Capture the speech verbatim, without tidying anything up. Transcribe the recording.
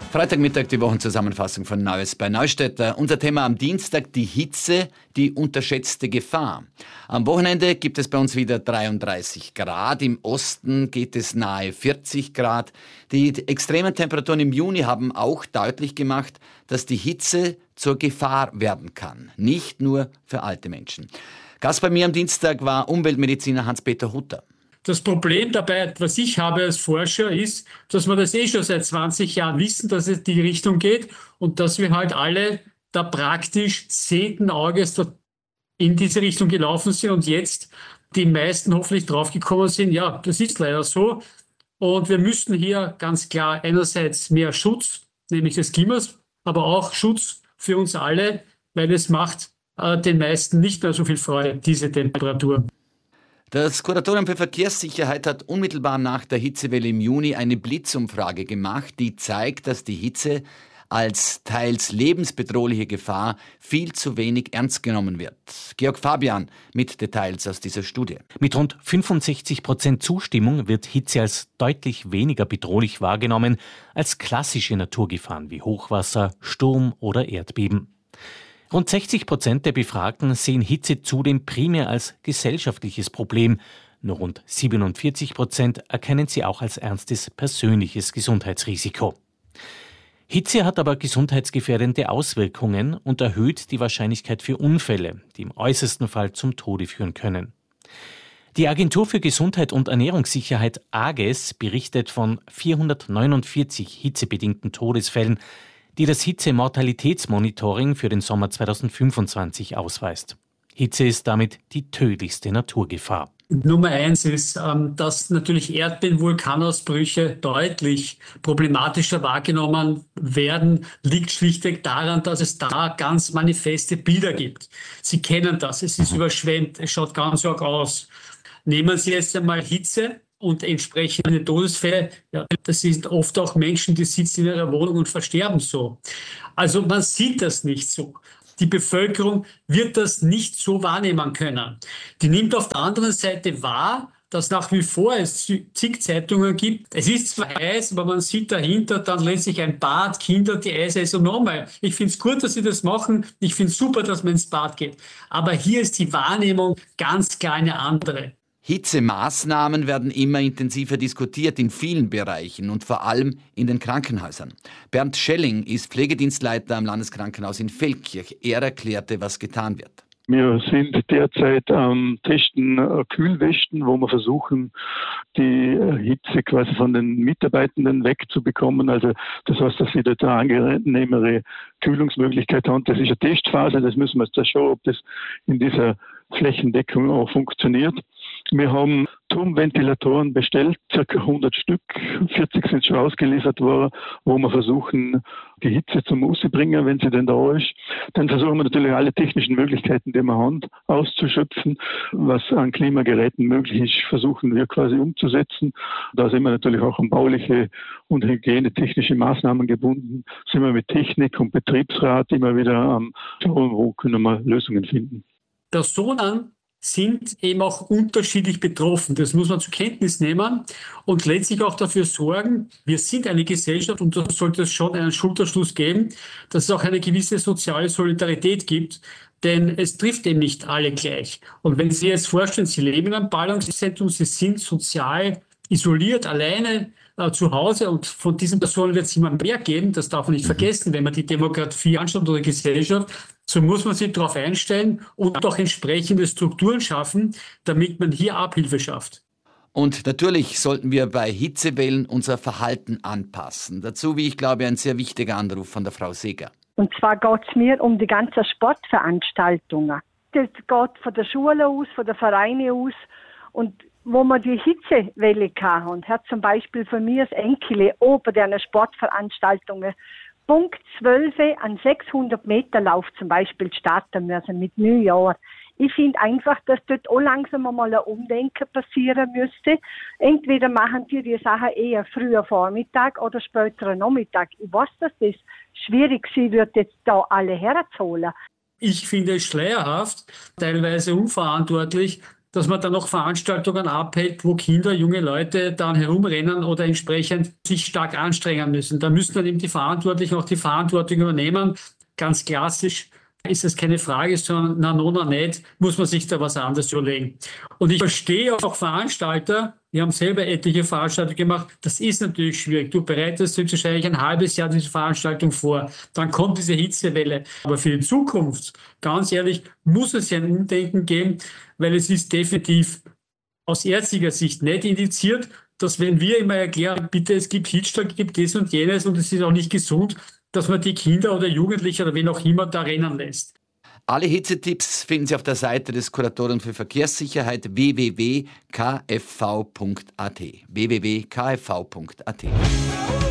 Freitagmittag die Wochenzusammenfassung von Neues bei Neustädter. Unser Thema am Dienstag: die Hitze, die unterschätzte Gefahr. Am Wochenende gibt es bei uns wieder dreiunddreißig Grad. Im Osten geht es nahe vierzig Grad. Die extremen Temperaturen im Juni haben auch deutlich gemacht, dass die Hitze zur Gefahr werden kann. Nicht nur für alte Menschen. Gast bei mir am Dienstag war Umweltmediziner Hans-Peter Hutter. Das Problem dabei, was ich habe als Forscher, ist, dass wir das eh schon seit zwanzig Jahren wissen, dass es die Richtung geht und dass wir halt alle da praktisch sehenden Auges in diese Richtung gelaufen sind und jetzt die meisten hoffentlich draufgekommen sind, ja, das ist leider so. Und wir müssen hier ganz klar einerseits mehr Schutz, nämlich des Klimas, aber auch Schutz für uns alle, weil es macht äh, den meisten nicht mehr so viel Freude, diese Temperatur. Das Kuratorium für Verkehrssicherheit hat unmittelbar nach der Hitzewelle im Juni eine Blitzumfrage gemacht, die zeigt, dass die Hitze als teils lebensbedrohliche Gefahr viel zu wenig ernst genommen wird. Georg Fabian mit Details aus dieser Studie. Mit rund fünfundsechzig Prozent Zustimmung wird Hitze als deutlich weniger bedrohlich wahrgenommen als klassische Naturgefahren wie Hochwasser, Sturm oder Erdbeben. Rund sechzig Prozent der Befragten sehen Hitze zudem primär als gesellschaftliches Problem. Nur rund siebenundvierzig Prozent erkennen sie auch als ernstes persönliches Gesundheitsrisiko. Hitze hat aber gesundheitsgefährdende Auswirkungen und erhöht die Wahrscheinlichkeit für Unfälle, die im äußersten Fall zum Tode führen können. Die Agentur für Gesundheit und Ernährungssicherheit A G E S berichtet von vierhundertneunundvierzig hitzebedingten Todesfällen, die das Hitze-Mortalitätsmonitoring für den Sommer zweitausendfünfundzwanzig ausweist. Hitze ist damit die tödlichste Naturgefahr. Nummer eins ist, dass natürlich Erdbeben, Vulkanausbrüche deutlich problematischer wahrgenommen werden, liegt schlichtweg daran, dass es da ganz manifeste Bilder gibt. Sie kennen das, es ist überschwemmt, es schaut ganz arg aus. Nehmen Sie jetzt einmal Hitze und entsprechende Todesfälle, ja, das sind oft auch Menschen, die sitzen in ihrer Wohnung und versterben so. Also man sieht das nicht so. Die Bevölkerung wird das nicht so wahrnehmen können. Die nimmt auf der anderen Seite wahr, dass nach wie vor es zig Zeitungen gibt. Es ist zwar heiß, aber man sieht dahinter dann letztlich ein Bad, Kinder, die Eis und nochmal. Ich finde es gut, dass sie das machen. Ich finde es super, dass man ins Bad geht. Aber hier ist die Wahrnehmung ganz klar eine andere. Hitzemaßnahmen werden immer intensiver diskutiert in vielen Bereichen und vor allem in den Krankenhäusern. Bernd Schelling ist Pflegedienstleiter am Landeskrankenhaus in Feldkirch. Er erklärte, was getan wird. Wir sind derzeit am Testen äh, Kühlwästen, wo wir versuchen, die äh, Hitze quasi von den Mitarbeitenden wegzubekommen. Also das heißt, dass sie dort eine angenehmere Kühlungsmöglichkeit haben. Das ist eine Testphase, das müssen wir jetzt schauen, ob das in dieser Flächendeckung auch funktioniert. Wir haben Turmventilatoren bestellt, ca. hundert Stück, vierzig sind schon ausgeliefert worden, wo wir versuchen, die Hitze zum Auszubringen, wenn sie denn da ist. Dann versuchen wir natürlich alle technischen Möglichkeiten, die wir haben, auszuschöpfen. Was an Klimageräten möglich ist, versuchen wir quasi umzusetzen. Da sind wir natürlich auch an bauliche und hygienetechnische Maßnahmen gebunden. Sind wir mit Technik und Betriebsrat immer wieder am Schauen, wo können wir Lösungen finden. Personen sind eben auch unterschiedlich betroffen. Das muss man zur Kenntnis nehmen und letztlich auch dafür sorgen, wir sind eine Gesellschaft und da sollte es schon einen Schulterschluss geben, dass es auch eine gewisse soziale Solidarität gibt, denn es trifft eben nicht alle gleich. Und wenn Sie jetzt vorstellen, Sie leben in einem Ballungszentrum, Sie sind sozial isoliert, alleine äh, zu Hause und von diesen Personen wird es immer mehr geben, das darf man nicht vergessen, wenn man die Demografie anschaut oder die Gesellschaft, so muss man sich darauf einstellen und auch entsprechende Strukturen schaffen, damit man hier Abhilfe schafft. Und natürlich sollten wir bei Hitzewellen unser Verhalten anpassen. Dazu, wie ich glaube, ein sehr wichtiger Anruf von der Frau Seeger. Und zwar geht es mir um die ganzen Sportveranstaltungen. Das geht von der Schule aus, von der Vereine aus. Und wo man die Hitzewelle hatte, und hat zum Beispiel von mir das Enkel oben der Sportveranstaltungen Punkt zwölf an sechshundert Meter Lauf zum Beispiel starten müssen mit neun Jahren. Ich finde einfach, dass dort auch langsam mal ein Umdenken passieren müsste. Entweder machen die die Sachen eher früher Vormittag oder später Nachmittag. Ich weiß, dass das schwierig sein wird, jetzt da alle herzuholen. Ich finde es schleierhaft, teilweise unverantwortlich, dass man dann noch Veranstaltungen abhält, wo Kinder, junge Leute dann herumrennen oder entsprechend sich stark anstrengen müssen. Da müssen dann eben die Verantwortlichen auch die Verantwortung übernehmen. Ganz klassisch ist es keine Frage, sondern na, no, na, nicht, muss man sich da was anderes überlegen. Und ich verstehe auch Veranstalter, wir haben selber etliche Veranstaltungen gemacht, das ist natürlich schwierig. Du bereitest höchstwahrscheinlich ein halbes Jahr diese Veranstaltung vor, dann kommt diese Hitzewelle. Aber für die Zukunft, ganz ehrlich, muss es ja ein Umdenken geben, weil es ist definitiv aus ärztlicher Sicht nicht indiziert, dass wenn wir immer erklären, bitte, es gibt Hitzschlag, es gibt dies und jenes und es ist auch nicht gesund, dass man die Kinder oder Jugendliche oder wen auch immer da rennen lässt. Alle Hitzetipps finden Sie auf der Seite des Kuratoren für Verkehrssicherheit w w w punkt k f v punkt a t w w w punkt k f v punkt a t.